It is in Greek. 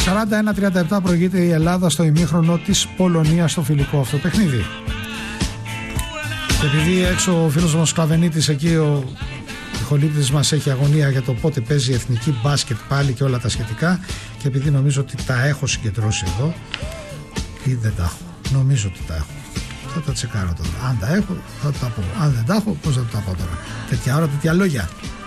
41-37 προηγείται η Ελλάδα στο ημίχρονο της Πολωνίας στο φιλικό αυτό παιχνίδι. Και επειδή έξω ο φίλος μας Σκλαβενίτης, εκεί ο ηχολήπτης μας έχει αγωνία για το πότε παίζει η εθνική μπάσκετ πάλι και όλα τα σχετικά, και επειδή νομίζω ότι τα έχω συγκεντρώσει εδώ, ή δεν τα έχω, νομίζω ότι τα έχω, θα τα τσεκάρω τώρα. Αν τα έχω θα τα πω, αν δεν τα έχω πώς θα τα πω τώρα, τέτοια ώρα τέτοια λόγια.